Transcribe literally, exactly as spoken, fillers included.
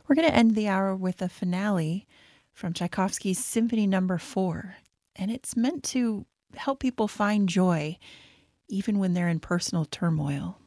We're going to end the hour with a finale from Tchaikovsky's Symphony Number Four, and it's meant to help people find joy even when they're in personal turmoil.